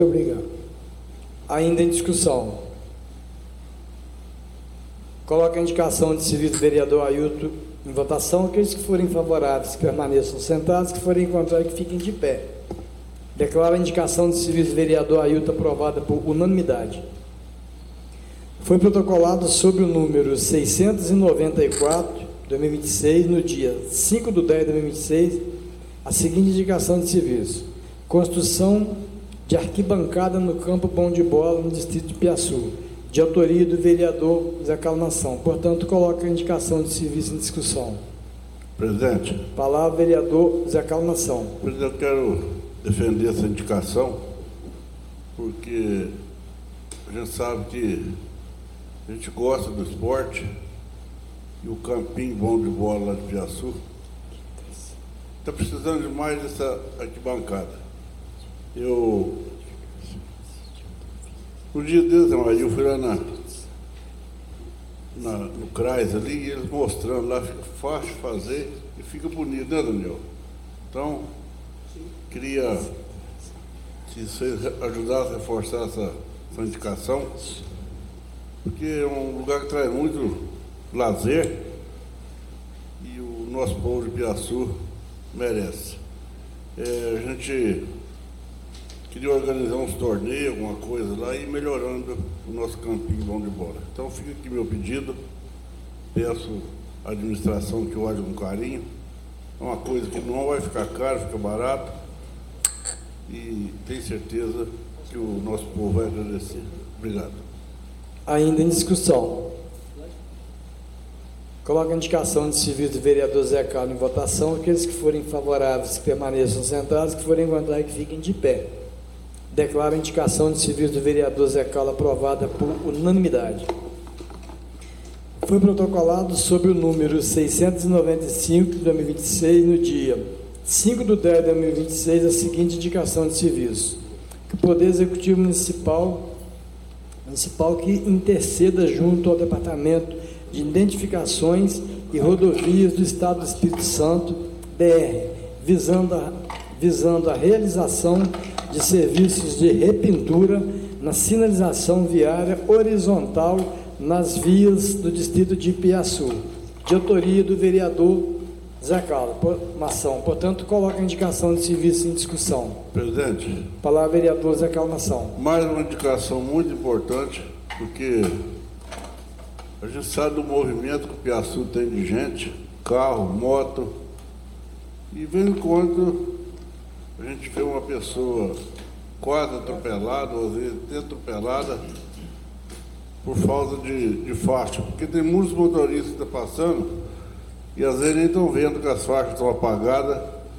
Obrigado. Ainda em discussão. Coloca a indicação de serviço do vereador Ailton em votação. Aqueles que forem favoráveis que permaneçam sentados, que forem contrários que fiquem de pé. Declaro a indicação de serviço do vereador Ailton aprovada por unanimidade. Foi protocolado sob o número 694, 2026, no dia 5/10/2026, a seguinte indicação de serviço: construção de arquibancada no campo Bom de Bola, no distrito de Piaçu, de autoria do vereador Zé Carlos Nação. Portanto, coloca a indicação de serviço em discussão. Presidente. Palavra, vereador Zé Carlos Nação. Presidente, eu quero defender essa indicação, porque a gente sabe que a gente gosta do esporte e o campinho Bom de Bola lá de Piaçu está precisando de mais dessa arquibancada. No dia desses, eu fui lá no CRAS ali, e eles mostrando lá, fica fácil de fazer e fica bonito, né, Daniel? Então, queria que vocês ajudassem a reforçar essa indicação, porque é um lugar que traz muito lazer e o nosso povo de Piaçu merece. A gente queria organizar uns torneios, alguma coisa lá, e ir melhorando o nosso campinho Bom de Bola. Então fica aqui meu pedido, peço à administração que olhe com carinho. É uma coisa que não vai ficar caro, fica barato, e tenho certeza que o nosso povo vai agradecer. Obrigado. Ainda em discussão. Coloca a indicação de serviço do vereador Zé Carlos em votação. Aqueles que forem favoráveis que permaneçam sentados, que forem contrários que fiquem de pé. Declaro a indicação de serviço do vereador Zé Carlos aprovada por unanimidade. Foi protocolado sob o número 695 de 2026, no dia 5/10/2026, a seguinte indicação de serviço: que o Poder Executivo Municipal que interceda junto ao Departamento de Identificações e Rodovias do Estado do Espírito Santo, DR, visando a realização de serviços de repintura na sinalização viária horizontal nas vias do distrito de Piaçu, de autoria do vereador Zé Carlos Nação. Portanto, coloca a indicação de serviço em discussão. Presidente. Palavra, vereador Zé Carlos Nação. Mais uma indicação muito importante, porque a gente sabe do movimento que o Piaçu tem de gente, carro, moto, e vem quando a gente vê uma pessoa quase atropelada, ou às vezes atropelada, por falta de faixa, porque tem muitos motoristas que estão passando e às vezes nem estão vendo que as faixas estão apagadas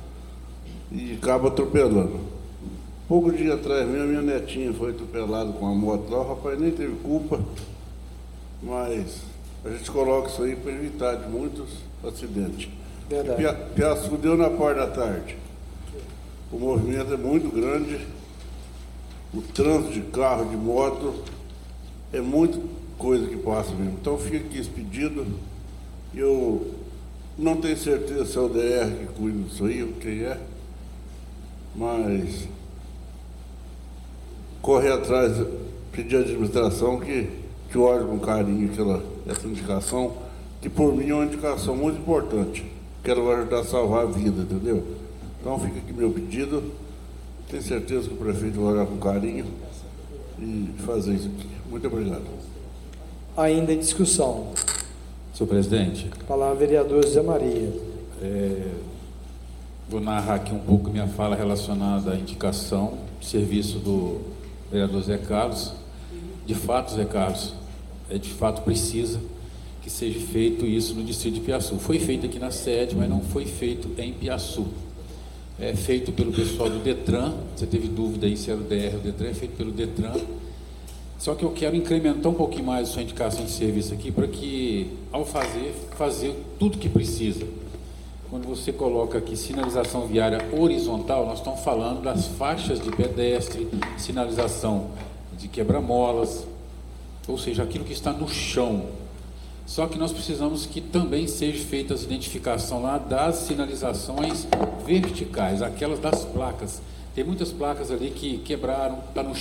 e acaba atropelando. Pouco dia atrás mesmo, minha netinha foi atropelada com a moto lá, o rapaz nem teve culpa, mas a gente coloca isso aí para evitar de muitos acidentes. Piaçu deu na parte da tarde. O movimento é muito grande, o trânsito de carro, de moto, é muita coisa que passa mesmo. Então fica aqui esse pedido. Eu não tenho certeza se é o DR que cuida disso aí, ou quem é, mas correr atrás, pedir à administração que olhe com carinho essa indicação, que por mim é uma indicação muito importante, que ela vai ajudar a salvar a vida, entendeu? Então fica aqui meu pedido. Tenho certeza que o prefeito vai olhar com carinho e fazer isso aqui. Muito obrigado. Ainda em discussão. Senhor presidente. Palavra, vereador José Maria. Vou narrar aqui um pouco minha fala relacionada à indicação de serviço do vereador Zé Carlos. De fato, Zé Carlos, de fato precisa que seja feito isso no distrito de Piaçu. Foi feito aqui na sede, mas não foi feito em Piaçu. É feito pelo pessoal do Detran. Você teve dúvida aí se era o DR ou o Detran, é feito pelo Detran. Só que eu quero incrementar um pouquinho mais a sua indicação de serviço aqui, para que, ao fazer tudo que precisa. Quando você coloca aqui sinalização viária horizontal, nós estamos falando das faixas de pedestre, sinalização de quebra-molas, ou seja, aquilo que está no chão. Só que nós precisamos que também seja feita a identificação lá das sinalizações verticais, aquelas das placas, Tem muitas placas ali que quebraram, está no